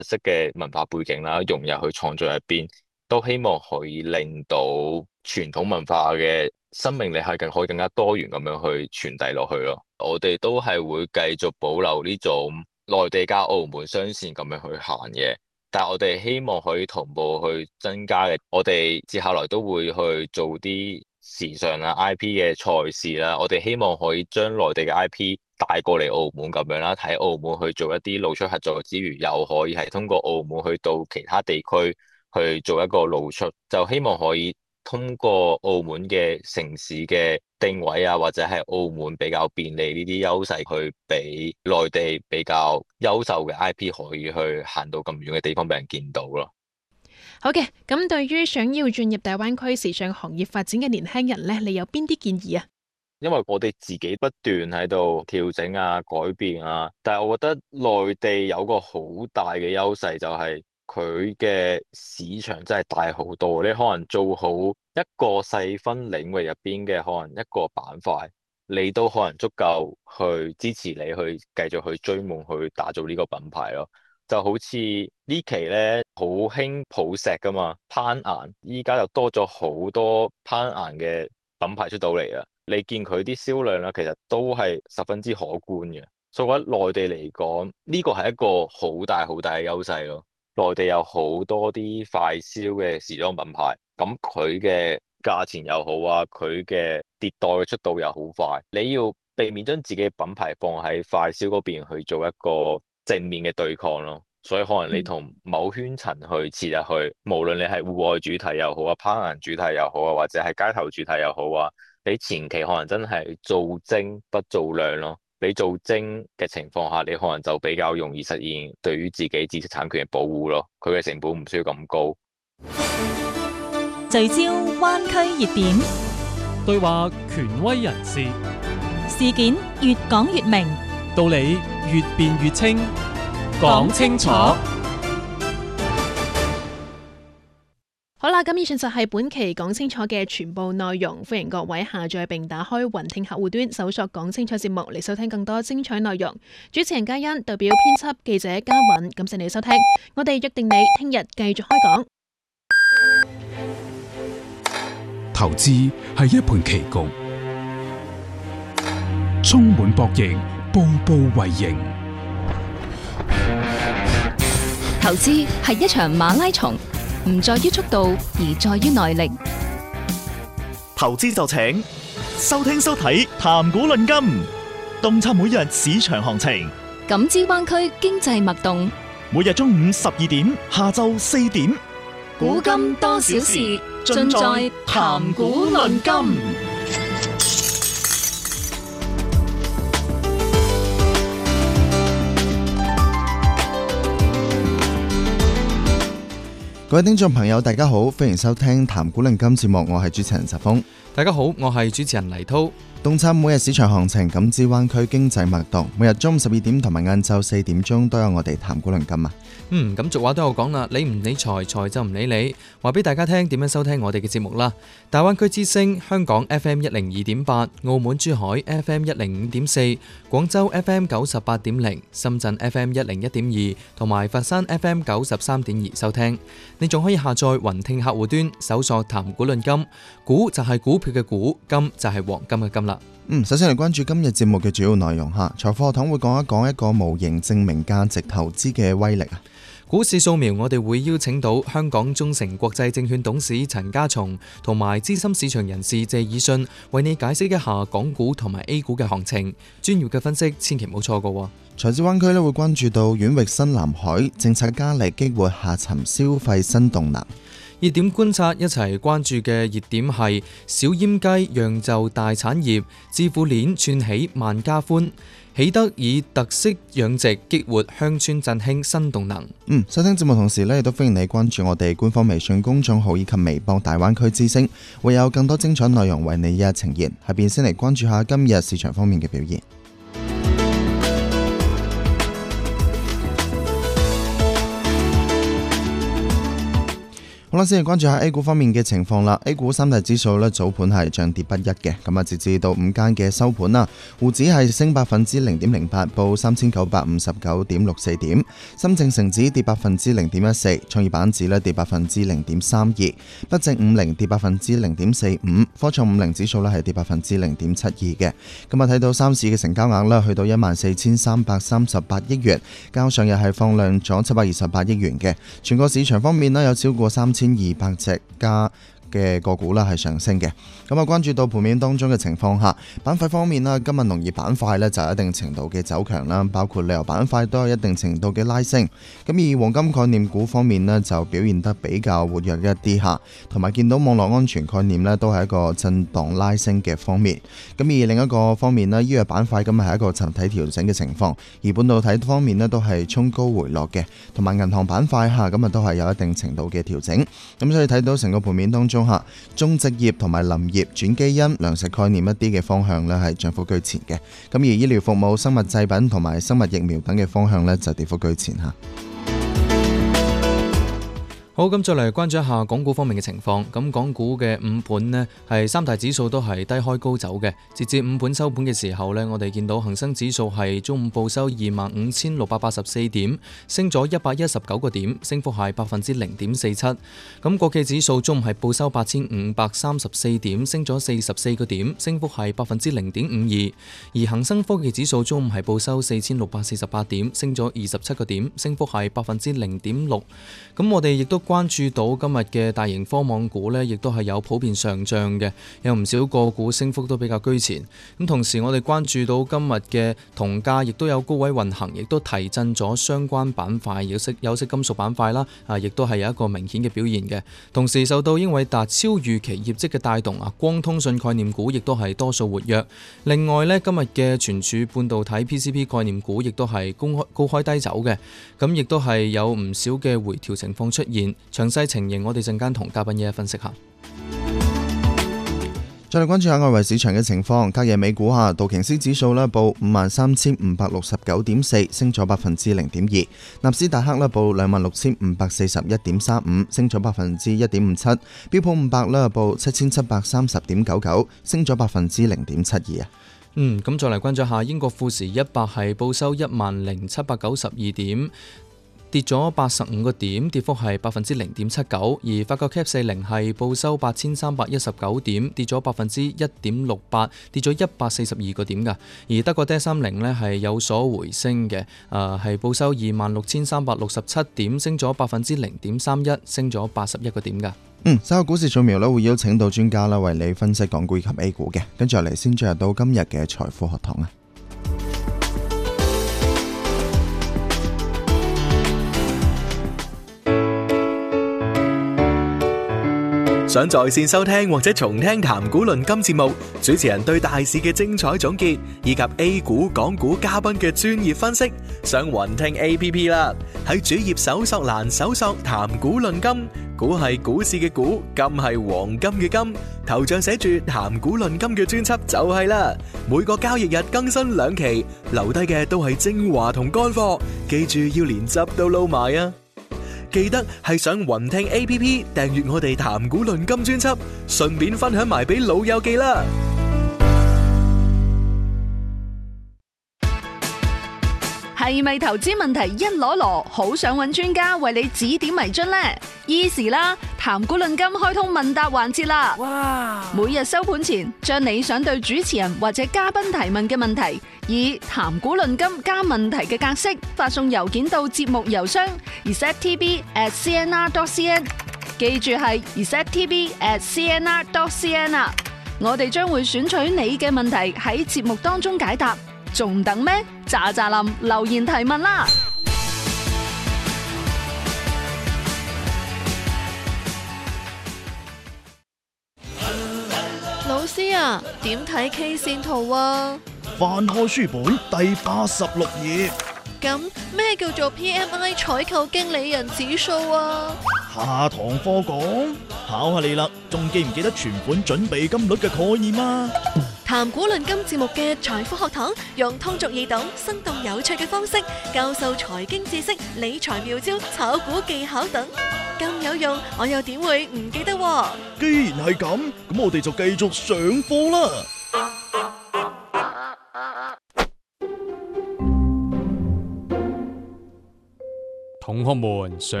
式嘅文化背景啦，融入去創作入邊，都希望可以令到傳統文化嘅生命力係可以更加多元咁樣去傳遞落去咯。我哋都係會繼續保留呢種內地加澳門雙線咁樣去行嘅。但係我哋希望可以同步去增加嘅，我哋接下來都會去做啲時尚啊 IP 嘅賽事啦。我哋希望可以將內地嘅 IP 帶過嚟澳門咁樣啦，喺澳門去做一啲露出合作之餘，又可以係通過澳門去到其他地區去做一個露出，就希望可以通過澳門嘅城市嘅定位啊，或者係澳門比較便利呢啲優勢，去俾內地比較優秀嘅 IP 可以去行到咁遠嘅地方俾人見到咯。 好嘅，咁對於想要進入大灣區時尚行業發展嘅年輕人呢，你有邊啲建議啊？ 因為我哋自己不斷喺度調整啊、改變啊，但係我覺得內地有個好大嘅優勢就係佢嘅市場真係大好多。你可能做好一個細分領域入邊嘅可能一個板塊，你都可能足夠去支持你去繼續去追夢去打造呢個品牌咯。就好似呢期咧好興抱石噶嘛，攀岩，依家又多咗好多攀岩嘅品牌出到嚟啊！你見佢啲銷量啦，其實都係十分之可觀嘅。所以我覺得內地嚟講，呢個係一個好大好大嘅優勢咯。內地有好多啲快銷嘅時裝品牌，咁佢嘅價錢又好啊，佢嘅迭代嘅速度又好快。你要避免將自己嘅品牌放喺快銷嗰邊去做一個正面嘅對抗咯。所以可能你同某圈層去切入去，無論你係戶外主題又好啊，攀岩主題又好啊，或者係街頭主題又好啊。你前期可能真係做精不做量咯，你做精嘅情況下，你可能就比較容易實現對於自己知識產權嘅保護咯，佢嘅成本唔需要咁高。 聚焦灣區熱點， 對話權威人士， 事件越講越明， 道理越辯越清，講清楚。 好啦，咁以上就係本期講清楚嘅全部內容，歡迎各位下載並打開雲聽客戶端，搜索講清楚節目嚟收聽更多精彩內容。主持人嘉欣代表編輯記者嘉韻，感謝你收聽，我哋約定你聽日繼續開講。 投資係一盤棋局，充滿博弈，步步為營。 投資係一場馬拉松，唔在於速度，而在於耐力。 投資就請收聽收睇談股論金，洞察每日市場行情， 感知灣區經濟脈動。 每日中午12點，下晝4點， 古今多少事，盡在談股論金。 各位聽眾朋友大家好，歡迎收聽談股論金節目，我係主持人澤峰。 大家好，我係主持人黎濤。 洞察每日市場行情，感知灣區經濟脈動，每日中午12點同埋晏晝4點鐘都有我哋談股論金啊。 咁俗話都有講啦，理唔理財，財就唔理你。話俾大家聽點樣收聽我哋嘅節目啦。大灣區之聲，香港 FM 102.8，澳門珠海 FM 105.4，廣州 FM 98.0，深圳 FM 101.2，同埋佛山 FM 93.2收聽。你仲可以下載雲聽客戶端，搜索談股論金，股就係股票嘅股，金就係黃金嘅金啦。 首先嚟關注今日節目嘅主要內容吓，財富學堂會講一講一個無形證明價值投資嘅威力啊。 股市掃描，我哋會邀請到香港中誠國際證券董事陳家松同埋資深市場人士謝以信，為你解釋一下港股同埋 A 股嘅行情，專業嘅分析千祈唔好錯過。 財資灣區咧會關注到遠域新藍海政策加力，激活下沉消費新動能。 熱點觀察一齊關注嘅熱點係小閹雞釀就大產業，致富鏈串起萬家歡，喜得以特色養殖激活鄉村振興新動能。 收聽節目同時咧，亦都歡迎你關注我哋官方微信公眾號以及微博大灣區之聲，會有更多精彩內容為你一一呈現。下邊先嚟關注下今日市場方面嘅表現。 好啦，先嚟關注下 A 股方面嘅情況啦。A 股三大指數咧早盤係漲跌不一嘅，咁啊，截至到午間嘅收盤啦，滬指係升0.08%，報3959.64點；深證成指跌0.14%，創業板指咧跌0.32%，北證50跌0.45%，科創50指數咧係跌0.72%嘅。咁啊，睇到三市嘅成交額咧去到14,338億元，較上日係放量咗728億元嘅。全個市場方面咧有超過3200隻嘅個股啦係上升嘅。咁啊，關注到盤面當中嘅情況下，板塊方面啦，今日農業板塊呢就有一定程度嘅走強啦，包括旅遊板塊都有一定程度嘅拉升。咁而黃金概念股方面呢就表現得比較活躍一啲下，同埋見到網絡安全概念呢都係一個震盪拉升嘅方面。咁而另一個方面呢，醫藥板塊今日係一個集體調整嘅情況，而半導體方面呢都係衝高回落嘅，同埋銀行板塊下咁啊都係有一定程度嘅調整。咁所以睇到成個盤面當中下，種植業同埋林業、轉基因、糧食概念一啲嘅方向呢係漲幅居前嘅。咁而醫療服務、生物製品同埋生物疫苗等嘅方向呢就跌幅居前吓。 好，咁再嚟關注一下港股方面嘅情況。咁港股嘅午盤呢，係三大指數都係低開高走嘅。截至午盤收盤嘅時候呢，我哋見到恒生指數係中午報收25,684點，升咗119個點，升幅係0.47%。咁國企指數中午係報收8,534點，升咗44個點，升幅係0.52%。而恒生科技指數中午係報收4,648點，升咗27個點，升幅係0.6%。咁我哋亦都關注到今日嘅大型科網股呢，亦都係有普遍上漲嘅，有唔少個股升幅都比較居前。咁同時我哋關注到今日嘅銅價亦都有高位運行，亦都提振咗相關板塊，有色金屬板塊啦，亦都係有一個明顯嘅表現嘅。同時受到英偉達超預期業績嘅帶動，光通訊概念股亦都係多數活躍。另外呢，今日嘅存儲半導體 PCB 概念股亦都係高開低走嘅，咁亦都係有唔少嘅回調情況出現。詳細情形我哋陣間同嘉賓一一分析下。 再嚟關注下外圍市場嘅情況，隔夜美股下道瓊斯指數咧報53,569.4，升咗0.2%；納斯達克咧報26,541.35，升咗1.57%；標普500咧報7,730.99，升咗0.72%。 咁再嚟關注下英國富時100係報收10,792點。跌咗85個點，跌幅係0.79%。而法國 CAC 40係報收8,319點，跌咗1.68%，跌咗142個點㗎。而德國 DAX 30呢係有所回升嘅，係報收26,367點，升咗0.31%，升咗81個點㗎。 稍後股市掃描咧會邀請到專家啦，為你分析港股以及 A 股嘅。跟住落嚟先進入到今日嘅財富學堂啊！ 想在線收聽或者重聽談股論金節目，主持人對大市嘅精彩總結，以及 A 股、港股嘉賓嘅專業分析，上雲聽 APP 啦。喺主頁搜索欄搜索談股論金，股係股市嘅股，金係黃金嘅金，頭像寫住談股論金嘅專輯就係啦。每個交易日更新2期，留低嘅都係精華同乾貨，記住要連汁都撈埋啊！記得係上雲聽 APP 訂閱我哋談股論金專輯，順便分享埋俾老友記啦。 係咪投資問題一籮籮，好想揾專家為你指點迷津呢？Easy 啦，談股論金開通問答環節啦！哇！每日收盤前，將你想對主持人或者嘉賓提問嘅問題，以談股論金加問題嘅格式發送郵件到節目郵箱 resettv@cnr.cn， 記住係 resettv@cnr.cn 啊！我哋將會選取你嘅問題喺節目當中解答，仲等咩？喳喳林留言提問啦！ 老師啊，點睇 K 線圖啊？ 翻開書本第86頁。 咁咩叫做 PMI 採購經理人指數啊？ 下堂課講，考下你啦，仲記唔記得存款準備金率嘅概念啊？ 談股論金節目嘅財富學堂，用通俗易懂、生動有趣嘅方式教授財經知識、理財妙招、炒股技巧等， 咁有用，我又點會唔記得喎？ 既然係咁，咁我哋就繼續上課啦。 同學們上